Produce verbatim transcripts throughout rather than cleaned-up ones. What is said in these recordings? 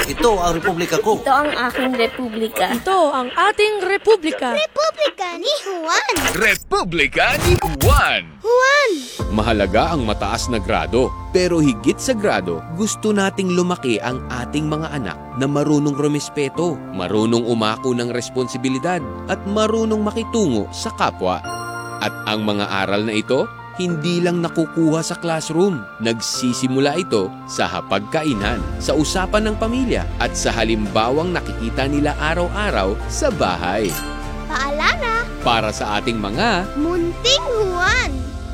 Ito ang republika ko. Ito ang aking republika. Ito ang ating republika. Republika ni Juan. Republika ni Juan. Juan! Mahalaga ang mataas na grado, pero higit sa grado, gusto nating lumaki ang ating mga anak na marunong rumespeto, marunong umako ng responsibilidad, at marunong makitungo sa kapwa. At ang mga aral na ito, hindi lang nakukuha sa classroom. Nagsisimula ito sa hapagkainan, sa usapan ng pamilya, at sa halimbawang nakikita nila araw-araw sa bahay. Paalala, Para sa ating mga Munting Juan!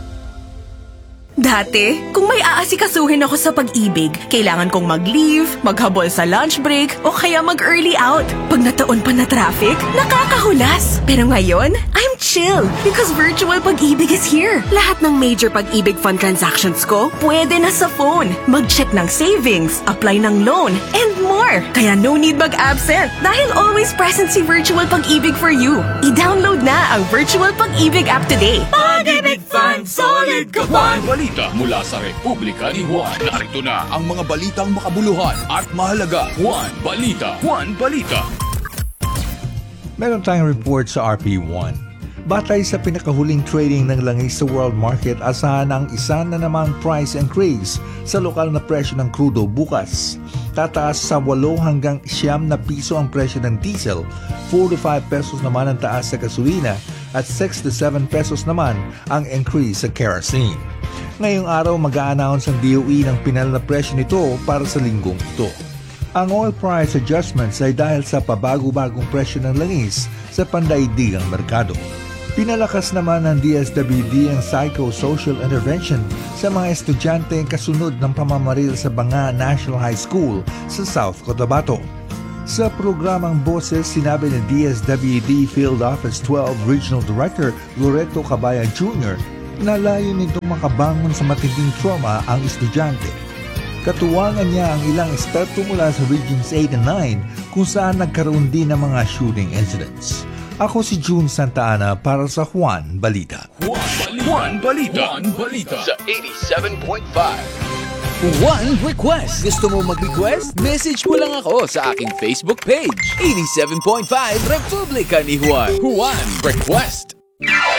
Dati, kung may aasikasuhin ako sa pag-ibig, kailangan kong mag-leave, maghabol sa lunch break, o kaya mag-early out. Pag nataon pa na traffic, nakakahulas. Pero ngayon, I'm chill because virtual pag-ibig is here. Lahat ng major pag-ibig fund transactions ko, pwede na sa phone. Mag-check ng savings, apply ng loan, and more. Kaya no need mag-absent dahil always present si Virtual Pag-ibig for you. I-download na ang Virtual Pag-ibig app today. Pag-ibig Fund, solid ka pa! Balita mula sa Republika ni Juan. Narito na ang mga balitang makabuluhan at mahalaga. Juan Balita. Juan Balita. Meron tayong report sa R P one. Batay sa pinakahuling trading ng langis sa world market, asahan ang isa na namang price increase sa lokal na presyo ng krudo bukas. Tataas sa walo hanggang siyam na piso ang presyo ng diesel, four to five pesos naman ang taas sa gasolina, at six to seven pesos naman ang increase sa kerosene. Ngayong araw mag-a-announce ang D O E ng pinal na presyo nito para sa linggong ito. Ang oil price adjustments ay dahil sa pabago-bagong presyo ng langis sa pandaigdigang merkado. Pinalakas naman ng D S W D ang psychosocial intervention sa mga estudyante kasunod ng pamamaril sa Banga National High School sa South Cotabato. Sa programang Boses, sinabi ni D S W D Field Office twelve Regional Director Loreto Cabaya Junior na layon nitong makabangon sa matinding trauma ang estudyante. Katuwangan niya ang ilang eksperto mula sa Regions eight and nine kung saan nagkaroon din ng mga shooting incidents. Ako si June Santa Ana para sa Juan Balita. Juan Balita. Juan Balita. Sa eighty-seven point five. One request. Gusto mo mag-request? Message mo lang ako sa aking Facebook page. eighty-seven point five Republika ni Juan. Juan Request.